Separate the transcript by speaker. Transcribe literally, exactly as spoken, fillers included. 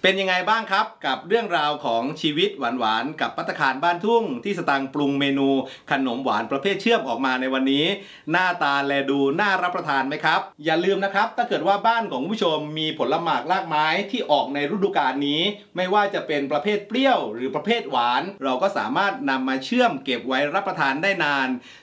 Speaker 1: เป็นยังไงบ้างครับกับเรื่องราวของชีวิตหวานๆกับภัตตาคารบ้านทุ่งที่สตางค์ปรุงเมนูขนมหวานประเภทเชื่อมออกมาในวันนี้หน้าตาแลดูน่ารับประทานไหมครับอย่าลืมนะครับถ้าเกิดว่าบ้านของผู้ชมมีผลหมากรากไม้ที่ออกในฤดูกาลนี้ไม่ว่าจะเป็นประเภทเปรี้ยวหรือประเภทหวานเราก็สามารถนำมาเชื่อมเก็บไว้รับประทานได้นาน